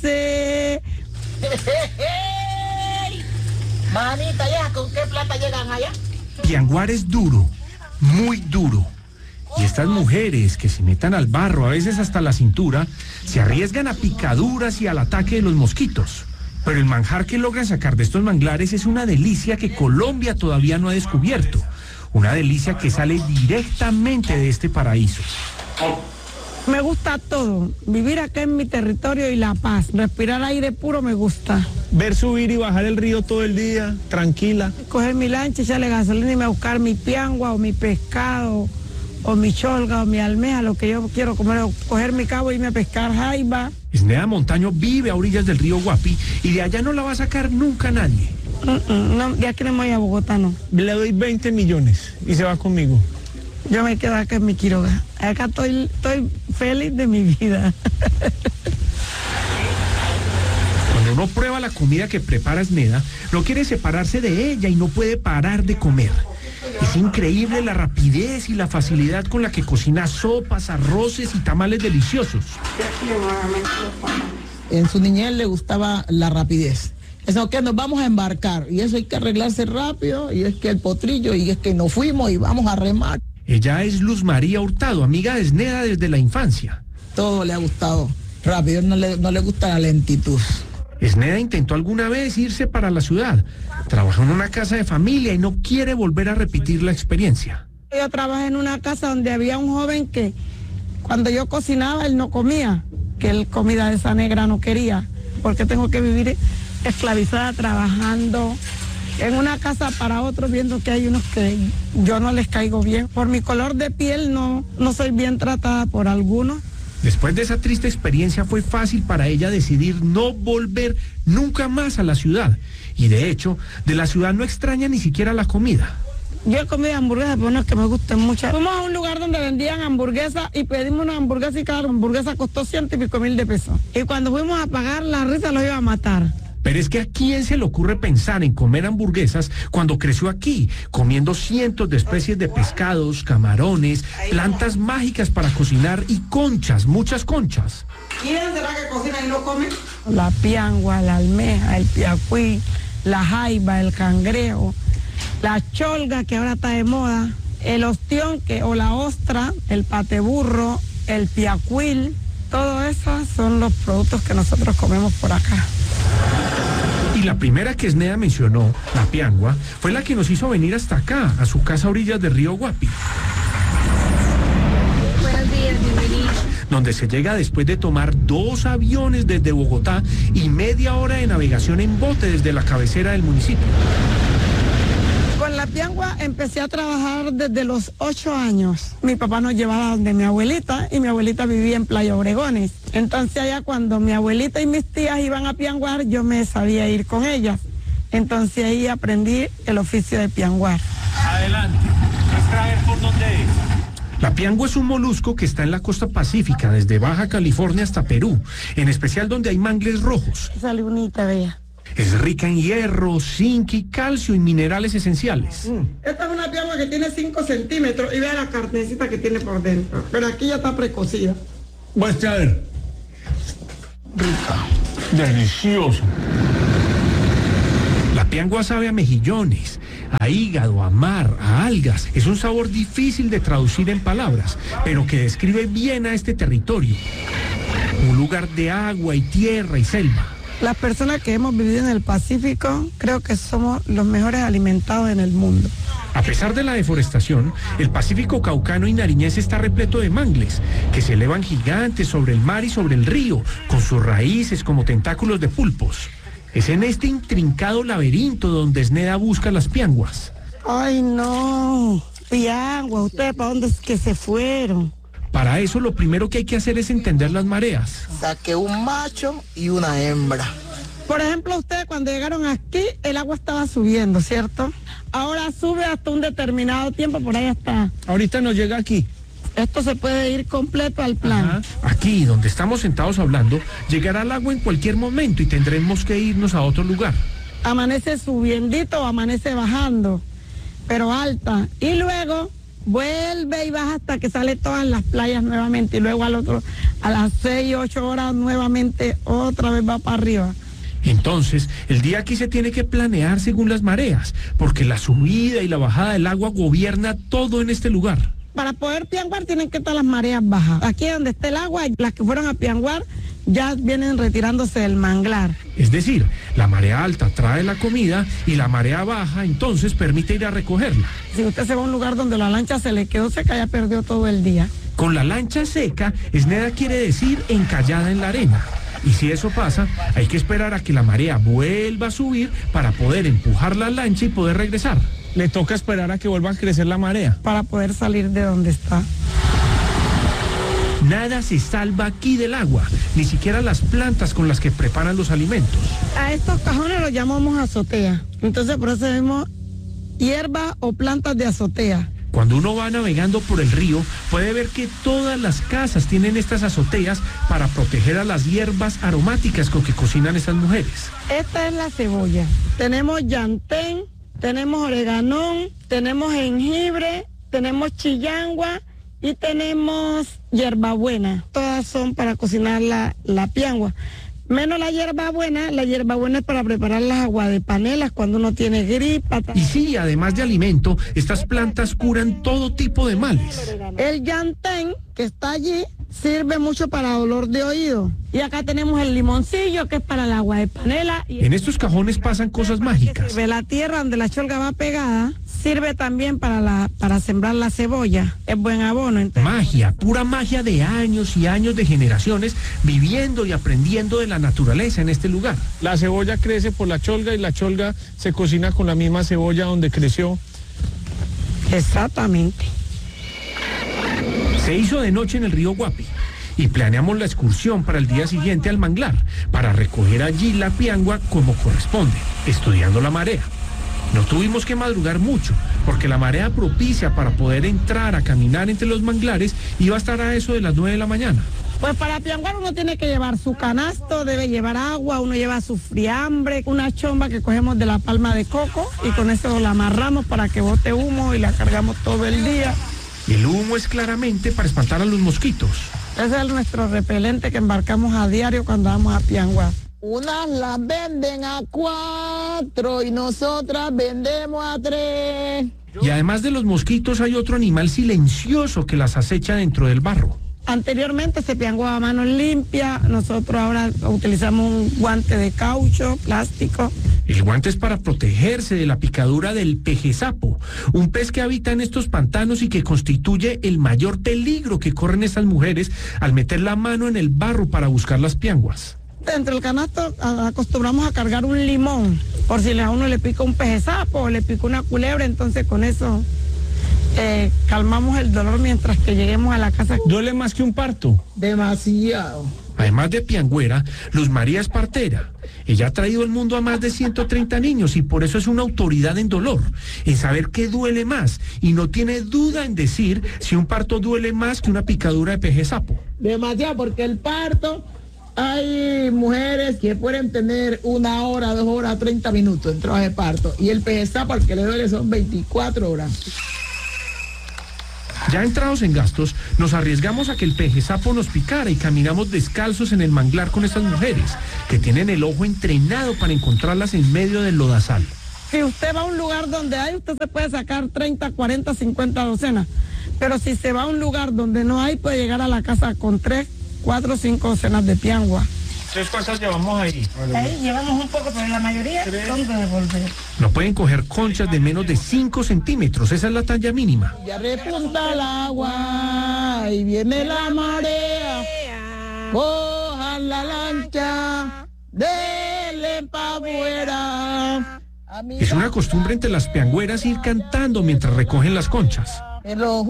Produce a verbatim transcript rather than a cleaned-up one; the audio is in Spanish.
sé. Manita, ¿ya con qué plata llegan allá? Pianguar es duro, muy duro. Y estas mujeres que se metan al barro, a veces hasta la cintura, se arriesgan a picaduras y al ataque de los mosquitos. Pero el manjar que logran sacar de estos manglares es una delicia que Colombia todavía no ha descubierto. Una delicia que sale directamente de este paraíso. Me gusta todo. Vivir acá en mi territorio y la paz. Respirar aire puro me gusta. Ver subir y bajar el río todo el día, tranquila. Coger mi lancha, echarle gasolina y me buscar mi piangua o mi pescado o mi cholga o mi almeja, lo que yo quiero comer, o coger mi cabo y irme a pescar jaiba. Esneda Montaño vive a orillas del río Guapi y de allá no la va a sacar nunca nadie. Uh -uh, no, de aquí no me voy a Bogotá, no. Le doy veinte millones y se va conmigo. Yo me quedo acá en mi Quiroga. Acá estoy, estoy feliz de mi vida. Cuando uno prueba la comida que prepara Esneda, no quiere separarse de ella y no puede parar de comer. Es increíble la rapidez y la facilidad con la que cocina sopas, arroces y tamales deliciosos. En su niñez le gustaba la rapidez. Eso que nos vamos a embarcar y eso hay que arreglarse rápido y es que el potrillo y es que nos fuimos y vamos a remar. Ella es Luz María Hurtado, amiga de Esneda desde la infancia. Todo le ha gustado rápido, no le, no le gusta la lentitud. Esneda intentó alguna vez irse para la ciudad. Trabajó en una casa de familia y no quiere volver a repetir la experiencia. Yo trabajé en una casa donde había un joven que cuando yo cocinaba él no comía, que él comida de esa negra no quería, porque tengo que vivir esclavizada trabajando en una casa para otros, viendo que hay unos que yo no les caigo bien. Por mi color de piel no, no soy bien tratada por algunos. Después de esa triste experiencia fue fácil para ella decidir no volver nunca más a la ciudad. Y de hecho, de la ciudad no extraña ni siquiera la comida. Yo he comido hamburguesas, pero no es que me gusten mucho. Fuimos a un lugar donde vendían hamburguesas y pedimos una hamburguesa y cada hamburguesa costó ciento y pico mil de pesos. Y cuando fuimos a pagar, la risa los iba a matar. Pero es que ¿a quién se le ocurre pensar en comer hamburguesas cuando creció aquí, comiendo cientos de especies de pescados, camarones, plantas mágicas para cocinar y conchas, muchas conchas? ¿Quién será que cocina y no come? La piangua, la almeja, el piacuí, la jaiba, el cangrejo, la cholga que ahora está de moda, el ostión que, o la ostra, el pateburro, el piacuil, todo eso son los productos que nosotros comemos por acá. Y la primera que Esneda mencionó, la piangua, fue la que nos hizo venir hasta acá, a su casa a orillas del río Guapi. Buenos días, bienvenido. Donde se llega después de tomar dos aviones desde Bogotá y media hora de navegación en bote desde la cabecera del municipio. Con la piangua empecé a trabajar desde los ocho años. Mi papá nos llevaba donde mi abuelita y mi abuelita vivía en Playa Obregones. Entonces allá cuando mi abuelita y mis tías iban a pianguar, yo me sabía ir con ellas. Entonces ahí aprendí el oficio de pianguar. Adelante, extraer por dónde es. La piangua es un molusco que está en la costa pacífica, desde Baja California hasta Perú, en especial donde hay mangles rojos. Esa lunita, vea. Es rica en hierro, zinc y calcio y minerales esenciales. Mm. Esta es una piangua que tiene cinco centímetros y vea la carnecita que tiene por dentro. Pero aquí ya está precocida. Muestre a ver. Rica. Delicioso. La piangua sabe a mejillones, a hígado, a mar, a algas. Es un sabor difícil de traducir en palabras, pero que describe bien a este territorio. Un lugar de agua y tierra y selva. Las personas que hemos vivido en el Pacífico, creo que somos los mejores alimentados en el mundo. A pesar de la deforestación, el Pacífico caucano y nariñense está repleto de mangles, que se elevan gigantes sobre el mar y sobre el río, con sus raíces como tentáculos de pulpos. Es en este intrincado laberinto donde Esneda busca las pianguas. Ay, no, piangua, ¿ustedes para dónde es que se fueron? Para eso lo primero que hay que hacer es entender las mareas. Saqué un macho y una hembra. Por ejemplo, ustedes cuando llegaron aquí, el agua estaba subiendo, ¿cierto? Ahora sube hasta un determinado tiempo, por ahí está. Ahorita nos llega aquí. Esto se puede ir completo al plan. Ajá. Aquí, donde estamos sentados hablando, llegará el agua en cualquier momento y tendremos que irnos a otro lugar. Amanece subiendito o amanece bajando, pero alta. Y luego vuelve y baja hasta que sale todas las playas nuevamente y luego al otro, a las seis, ocho horas nuevamente otra vez va para arriba. Entonces, el día aquí se tiene que planear según las mareas, porque la subida y la bajada del agua gobierna todo en este lugar. Para poder pianguar tienen que estar las mareas bajas. Aquí donde está el agua, las que fueron a pianguar ya vienen retirándose del manglar. Es decir, la marea alta trae la comida y la marea baja entonces permite ir a recogerla. Si usted se va a un lugar donde la lancha se le quedó seca, ya perdió todo el día. Con la lancha seca, esneda quiere decir encallada en la arena. Y si eso pasa, hay que esperar a que la marea vuelva a subir para poder empujar la lancha y poder regresar. Le toca esperar a que vuelva a crecer la marea. Para poder salir de donde está. Nada se salva aquí del agua, ni siquiera las plantas con las que preparan los alimentos. A estos cajones los llamamos azotea. Entonces por eso vemos hierba o plantas de azotea. Cuando uno va navegando por el río, puede ver que todas las casas tienen estas azoteas para proteger a las hierbas aromáticas con que cocinan estas mujeres. Esta es la cebolla. Tenemos llantén, tenemos oreganón, tenemos jengibre, tenemos chillangua y tenemos hierbabuena. Todas son para cocinar la, la piangua. Menos la hierbabuena, la hierbabuena es para preparar las aguas de panelas cuando uno tiene gripa. Y sí, además de alimento, estas plantas curan todo tipo de males. El llantén, que está allí, sirve mucho para dolor de oído. Y acá tenemos el limoncillo, que es para el agua de panela. Y en estos cajones pasan cosas mágicas. Sirve la tierra donde la cholga va pegada, sirve también para, la, para sembrar la cebolla. Es buen abono. Entonces, magia, pura magia de años y años de generaciones viviendo y aprendiendo de la naturaleza en este lugar. La cebolla crece por la cholga y la cholga se cocina con la misma cebolla donde creció. Exactamente. Se hizo de noche en el río Guapi y planeamos la excursión para el día siguiente al manglar, para recoger allí la piangua como corresponde, estudiando la marea. No tuvimos que madrugar mucho, porque la marea propicia para poder entrar a caminar entre los manglares iba a estar a eso de las nueve de la mañana. Pues para pianguar uno tiene que llevar su canasto, debe llevar agua, uno lleva su friambre, una chomba que cogemos de la palma de coco y con eso la amarramos para que bote humo y la cargamos todo el día. El humo es claramente para espantar a los mosquitos. Ese es nuestro repelente que embarcamos a diario cuando vamos a pianguar. Unas las venden a cuatro y nosotras vendemos a tres. Y además de los mosquitos hay otro animal silencioso que las acecha dentro del barro. Anteriormente se pianguaba a mano limpia, nosotros ahora utilizamos un guante de caucho, plástico. El guante es para protegerse de la picadura del pejesapo, un pez que habita en estos pantanos y que constituye el mayor peligro que corren estas mujeres al meter la mano en el barro para buscar las pianguas. Dentro del canasto acostumbramos a cargar un limón, por si a uno le pica un pejesapo o le pica una culebra, entonces con eso eh, calmamos el dolor mientras que lleguemos a la casa. ¿Duele más que un parto? Demasiado. Además de piangüera, Luz María es partera. Ella ha traído al mundo a más de ciento treinta niños y por eso es una autoridad en dolor, en saber qué duele más, y no tiene duda en decir si un parto duele más que una picadura de pejesapo. Demasiado, porque el parto, hay mujeres que pueden tener una hora, dos horas, treinta minutos en trabajo de parto, y el pejesapo al que le duele son veinticuatro horas. Ya entrados en gastos, nos arriesgamos a que el pejesapo nos picara y caminamos descalzos en el manglar con estas mujeres, que tienen el ojo entrenado para encontrarlas en medio del lodazal. Si usted va a un lugar donde hay, usted se puede sacar treinta, cuarenta, cincuenta docenas. Pero si se va a un lugar donde no hay, puede llegar a la casa con tres, cuatro, cinco docenas de piangua. ¿Tres cuántas llevamos ahí? Ahí llevamos un poco, pero la mayoría son de devolver. No pueden coger conchas de menos de cinco centímetros, esa es la talla mínima. Ya repunta el agua y viene la marea. Cojan la lancha, denle pa' afuera. Es una costumbre entre las piangüeras ir cantando mientras recogen las conchas. En los